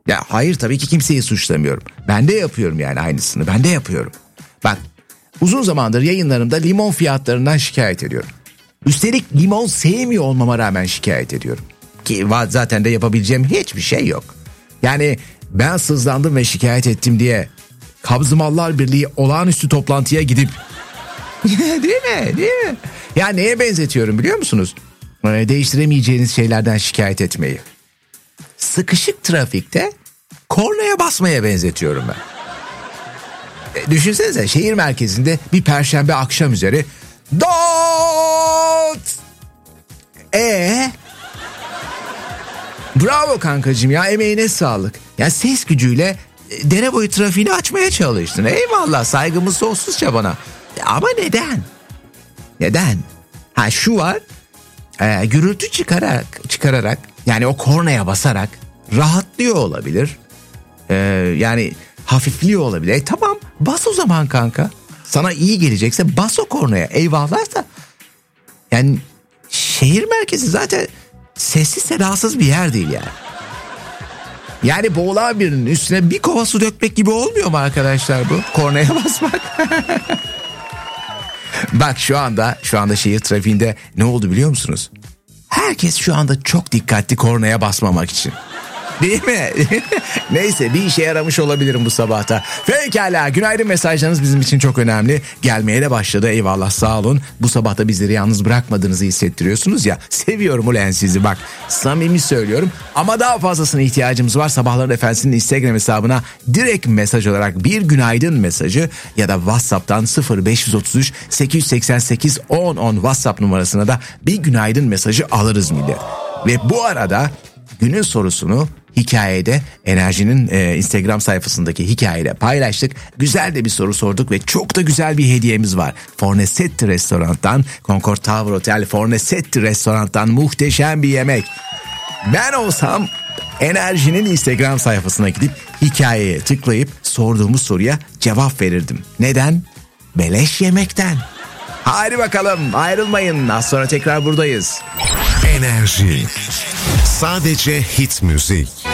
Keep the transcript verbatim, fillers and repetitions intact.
Ya hayır, tabii ki kimseyi suçlamıyorum. Ben de yapıyorum yani aynısını. Ben de yapıyorum. Bak, uzun zamandır yayınlarımda limon fiyatlarından şikayet ediyorum. Üstelik limon sevmiyor olmama rağmen şikayet ediyorum. Ki zaten de yapabileceğim hiçbir şey yok. Yani ben sızlandım ve şikayet ettim diye Kabzımallar Birliği olağanüstü toplantıya gidip değil mi? Değil mi? Ya neye benzetiyorum biliyor musunuz? Ee, değiştiremeyeceğiniz şeylerden şikayet etmeyi. Sıkışık trafikte kornaya basmaya benzetiyorum ben. E, düşünsenize, şehir merkezinde bir perşembe akşam üzeri dot. E bravo kankacığım ya, emeğine sağlık. Ya ses gücüyle e, dere boyu trafiğini açmaya çalıştın. Eyvallah, saygımız sonsuzca bana. Ama neden? Neden? Ha şu var. E, gürültü çıkararak, çıkararak yani o kornaya basarak rahatlıyor olabilir. E, yani hafifliyor olabilir. E, tamam, bas o zaman kanka. Sana iyi gelecekse bas o kornaya. Eyvallah da. Yani şehir merkezi zaten sessiz sedasız bir yer değil yani. Yani boğulan birinin üstüne bir kova su dökmek gibi olmuyor mu arkadaşlar bu? Kornaya basmak. Bak şu anda şu anda şehir trafiğinde ne oldu biliyor musunuz? Herkes şu anda çok dikkatli kornaya basmamak için. Değil mi? Neyse, bir işe yaramış olabilirim bu sabahta. Pekala, günaydın mesajlarınız bizim için çok önemli. Gelmeye de başladı, eyvallah, sağ olun. Bu sabahta bizleri yalnız bırakmadığınızı hissettiriyorsunuz ya. Seviyorum ulen sizi, bak samimi söylüyorum. Ama daha fazlasına ihtiyacımız var. Sabahların Efendisi'nin Instagram hesabına direkt mesaj olarak bir günaydın mesajı ya da WhatsApp'tan sıfır beş otuz üç sekiz seksen sekiz on on WhatsApp numarasına da bir günaydın mesajı alırız millet. Ve bu arada günün sorusunu hikayede, Enerji'nin e, Instagram sayfasındaki hikayede paylaştık. Güzel de bir soru sorduk ve çok da güzel bir hediyemiz var. Fornesetti Restorant'tan, Concord Tower Hotel Fornesetti Restorant'tan muhteşem bir yemek. Ben olsam Enerji'nin Instagram sayfasına gidip hikayeye tıklayıp sorduğumuz soruya cevap verirdim. Neden? Beleş yemekten. Hadi bakalım, ayrılmayın. Az sonra tekrar buradayız. Enerji. Sadece hit müzik.